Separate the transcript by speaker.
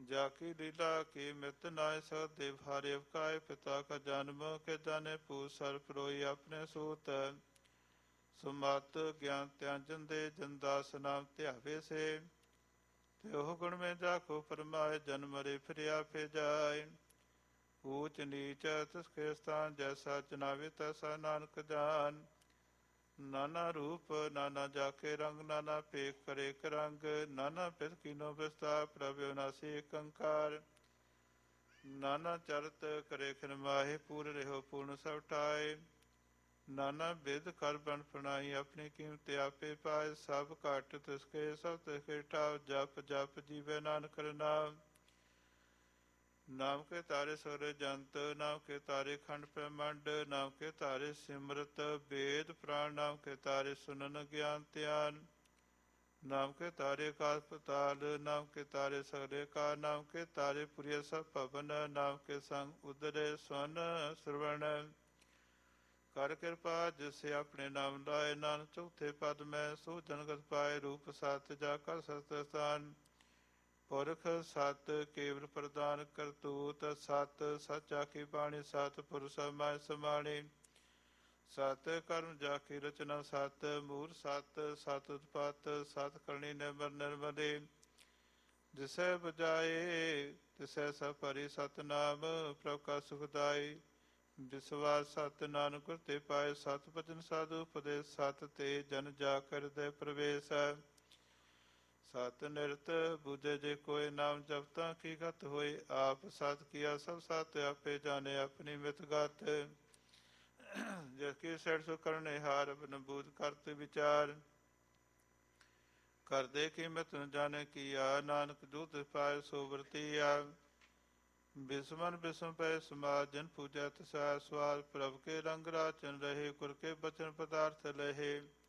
Speaker 1: जाकी लीला की मित नाय सकते भारे अवकाय पिता का जन्म के जाने पूत सर परोई अपने सूत सुमत ज्ञान त्याजन दे जनदास नाम ध्यावे से त्योह गुण में जाको फरमाए जन्म रे फिर आपे जाए ऊंच नीच तिसके स्थान जैसा चुनावे तैसा नानक जान नाना रूप नाना जाके रंग नाना पेख करे रंग नाना पित कीनो विस्तार प्रभ विनाशी कंकार नाना चरत करे खिन माहे पूर रहो पूर्ण सब ठाए नाना विध कर बन प्रणाई अपनी कीमत आपे पाए सब घट तिसके सब तिसके ठाव जप जप जीवे नानक नाम नाम के तारे सगरे जंत नाम के तारे खंड प्रमंड नाम के तारे सिमरत वेद प्राण नाम के तारे सुनन ज्ञान त्यान नाम के तारे काल पताल नाम के तारे सगरे का नाम के तारे प्रिय सब पवन नाम के संग उदरे स्वन श्रवण कर कृपा जिसे अपने नाम लाए नानक चौथे पद में सो जनगत पाए रूप सत जाकर सतस्थान पुरख सत केवल प्रदान करतूत सत सचा की बाणी सत पुरुष माय समाणी सत कर्म जाकी रचना सत मूर सत सत उत्पात सत करणी निर्मल निर्मले जिसे बजाए तिसै सब परि सतनाम प्रभ का सुखदाई विश्वास सत नानक ते पाए सत बचन साधु उपदेश सत ते जन जाकर दे प्रवेश सत निरत बुझे जे कोई नाम जपता की गत होए आप सत किया सब सत आपे जाने अपनी मित गत जबकि सैर सु करने हार बन बूझ करत विचार कर दे की मित न जाने किया नानक दूत पाए सो वर्तिया बिस्मन बिस्म पै समाज जन पूजा तसा स्वाद प्रभ के रंग राचन रहे कुर के बचन पदार्थ लहे